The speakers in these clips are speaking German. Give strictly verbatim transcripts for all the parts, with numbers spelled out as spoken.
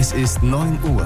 Es ist neun Uhr.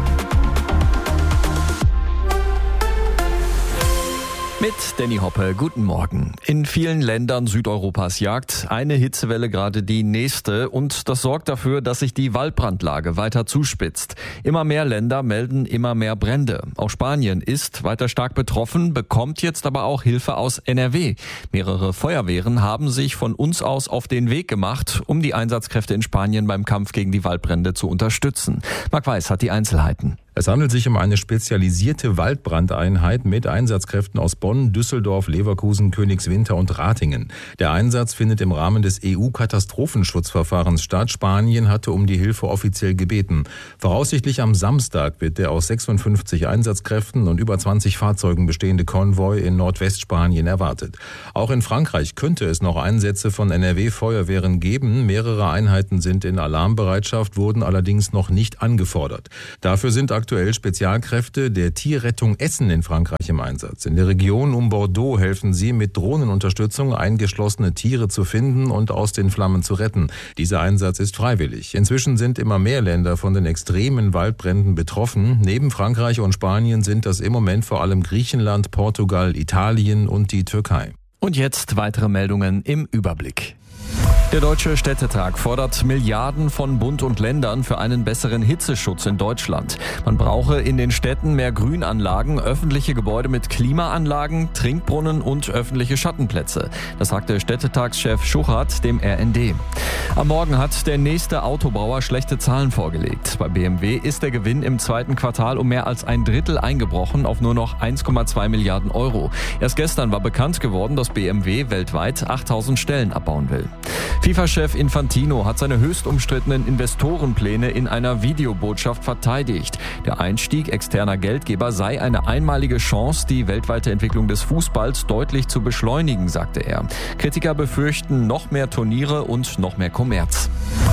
Mit Danny Hoppe, guten Morgen. In vielen Ländern Südeuropas jagt eine Hitzewelle gerade die nächste und das sorgt dafür, dass sich die Waldbrandlage weiter zuspitzt. Immer mehr Länder melden immer mehr Brände. Auch Spanien ist weiter stark betroffen, bekommt jetzt aber auch Hilfe aus N R W. Mehrere Feuerwehren haben sich von uns aus auf den Weg gemacht, um die Einsatzkräfte in Spanien beim Kampf gegen die Waldbrände zu unterstützen. Marc Weiß hat die Einzelheiten. Es handelt sich um eine spezialisierte Waldbrandeinheit mit Einsatzkräften aus Bonn, Düsseldorf, Leverkusen, Königswinter und Ratingen. Der Einsatz findet im Rahmen des E U-Katastrophenschutzverfahrens statt. Spanien hatte um die Hilfe offiziell gebeten. Voraussichtlich am Samstag wird der aus sechsundfünfzig Einsatzkräften und über zwanzig Fahrzeugen bestehende Konvoi in Nordwestspanien erwartet. Auch in Frankreich könnte es noch Einsätze von N R W-Feuerwehren geben. Mehrere Einheiten sind in Alarmbereitschaft, wurden allerdings noch nicht angefordert. Dafür sind aktuell Aktuell Spezialkräfte der Tierrettung Essen in Frankreich im Einsatz. In der Region um Bordeaux helfen sie mit Drohnenunterstützung, eingeschlossene Tiere zu finden und aus den Flammen zu retten. Dieser Einsatz ist freiwillig. Inzwischen sind immer mehr Länder von den extremen Waldbränden betroffen. Neben Frankreich und Spanien sind das im Moment vor allem Griechenland, Portugal, Italien und die Türkei. Und jetzt weitere Meldungen im Überblick. Der Deutsche Städtetag fordert Milliarden von Bund und Ländern für einen besseren Hitzeschutz in Deutschland. Man brauche in den Städten mehr Grünanlagen, öffentliche Gebäude mit Klimaanlagen, Trinkbrunnen und öffentliche Schattenplätze. Das sagte Städtetagschef Schuchart dem R N D. Am Morgen hat der nächste Autobauer schlechte Zahlen vorgelegt. Bei B M W ist der Gewinn im zweiten Quartal um mehr als ein Drittel eingebrochen auf nur noch eins Komma zwei Milliarden Euro. Erst gestern war bekannt geworden, dass B M W weltweit achttausend Stellen abbauen will. FIFA-Chef Infantino hat seine höchst umstrittenen Investorenpläne in einer Videobotschaft verteidigt. Der Einstieg externer Geldgeber sei eine einmalige Chance, die weltweite Entwicklung des Fußballs deutlich zu beschleunigen, sagte er. Kritiker befürchten noch mehr Turniere und noch mehr Kommerz.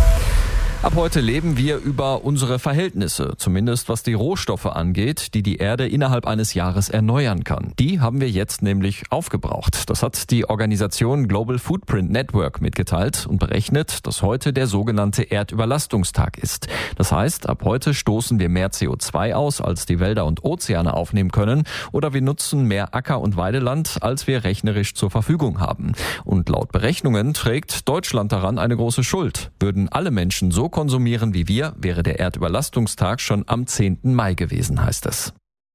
Ab heute leben wir über unsere Verhältnisse, zumindest was die Rohstoffe angeht, die die Erde innerhalb eines Jahres erneuern kann. Die haben wir jetzt nämlich aufgebraucht. Das hat die Organisation Global Footprint Network mitgeteilt und berechnet, dass heute der sogenannte Erdüberlastungstag ist. Das heißt, ab heute stoßen wir mehr C O zwei aus, als die Wälder und Ozeane aufnehmen können, oder wir nutzen mehr Acker- und Weideland, als wir rechnerisch zur Verfügung haben. Und laut Berechnungen trägt Deutschland daran eine große Schuld. Würden alle Menschen so konsumieren wie wir, wäre der Erdüberlastungstag schon am zehnten Mai gewesen, heißt es.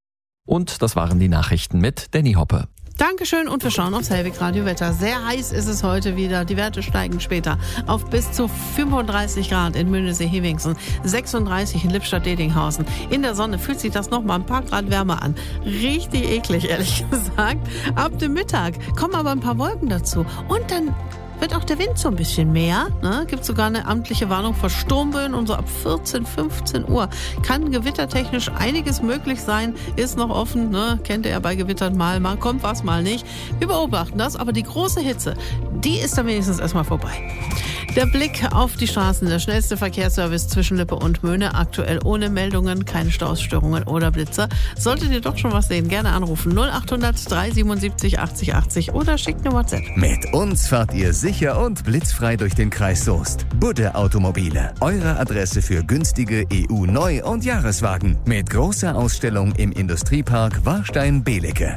Und das waren die Nachrichten mit Danny Hoppe. Dankeschön und wir schauen aufs Hellweg Radio Wetter. Sehr heiß ist es heute wieder. Die Werte steigen später auf bis zu fünfunddreißig Grad in Mündelsee-Hevingsen, sechsunddreißig in Lippstadt-Dedinghausen. In der Sonne fühlt sich das noch mal ein paar Grad wärmer an. Richtig eklig, ehrlich gesagt. Ab dem Mittag kommen aber ein paar Wolken dazu. Und dann wird auch der Wind so ein bisschen mehr. Ne? Gibt sogar eine amtliche Warnung vor Sturmböen und so ab vierzehn, fünfzehn Uhr kann gewittertechnisch einiges möglich sein. Ist noch offen, ne? Kennt ihr ja bei Gewittern mal, mal kommt was, mal nicht. Wir beobachten das, aber die große Hitze, die ist dann wenigstens erstmal vorbei. Der Blick auf die Straßen, der schnellste Verkehrsservice zwischen Lippe und Möhne, aktuell ohne Meldungen, keine Stausstörungen oder Blitzer. Solltet ihr doch schon was sehen, gerne anrufen null acht hundert drei siebenundsiebzig achtzig achtzig oder schickt eine WhatsApp. Mit uns fahrt ihr sicher und blitzfrei durch den Kreis Soest. Budde Automobile, eure Adresse für günstige E U-Neu- und Jahreswagen. Mit großer Ausstellung im Industriepark Warstein-Belecke.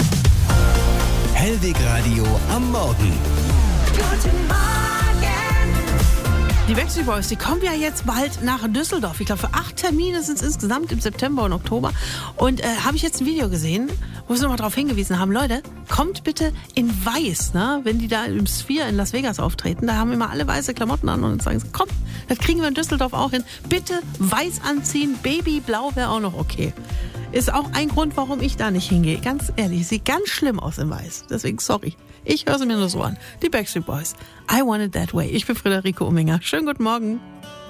Hellweg Radio am Morgen. Guten Morgen. Die Backstreet Boys, die kommen ja jetzt bald nach Düsseldorf. Ich glaube, für acht Termine sind es insgesamt im September und Oktober. Und äh, habe ich jetzt ein Video gesehen, wo sie nochmal darauf hingewiesen haben, Leute, kommt bitte in weiß, ne? Wenn die da im Sphere in Las Vegas auftreten. Da haben immer alle weiße Klamotten an und sagen, komm, das kriegen wir in Düsseldorf auch hin. Bitte weiß anziehen, Babyblau wäre auch noch okay. Ist auch ein Grund, warum ich da nicht hingehe. Ganz ehrlich, sieht ganz schlimm aus in weiß. Deswegen, sorry. Ich höre sie mir nur so an. Die Backstreet Boys. I Want It That Way. Ich bin Friederike Umminger. Schönen guten Morgen.